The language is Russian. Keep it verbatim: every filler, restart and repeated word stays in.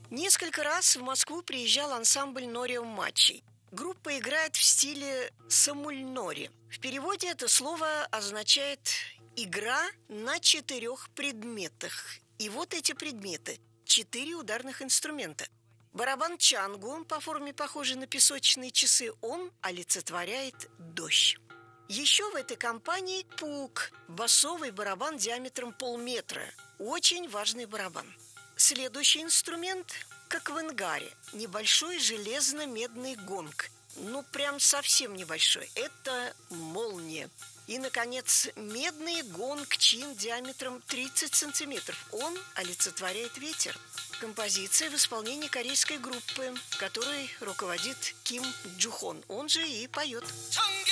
Несколько раз в Москву приезжал ансамбль Норио Мачи. Группа играет в стиле самуль-нори. В переводе это слово означает «игра на четырех предметах». И вот эти предметы – четыре ударных инструмента. Барабан чангу, по форме похожий на песочные часы, он олицетворяет дождь. Еще в этой компании пук – басовый барабан диаметром полметра. Очень важный барабан. Следующий инструмент, как в ингаре, небольшой железно-медный гонг. Ну, прям совсем небольшой. Это молния. И, наконец, медный гонг чин диаметром тридцать сантиметров. Он олицетворяет ветер. Композиция в исполнении корейской группы, которой руководит Ким Джухон. Он же и поет.